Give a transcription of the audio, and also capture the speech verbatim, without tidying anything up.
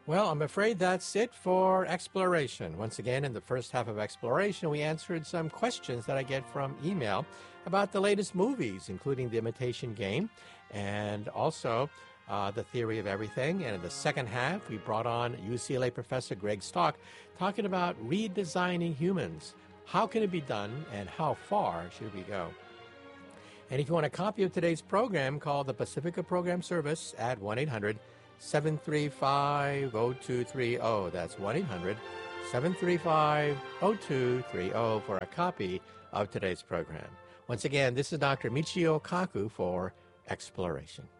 Well, I'm afraid that's it for Exploration. Once again, in the first half of Exploration, we answered some questions that I get from email about the latest movies, including The Imitation Game and also uh, The Theory of Everything. And in the second half, we brought on U C L A professor Greg Stock talking about redesigning humans. How can it be done, and how far should we go? And if you want a copy of today's program, call the Pacifica Program Service at one eight hundred seven three five oh two three oh. That's one eight hundred seven three five oh two three oh for a copy of today's program. Once again, this is Doctor Michio Kaku for Exploration.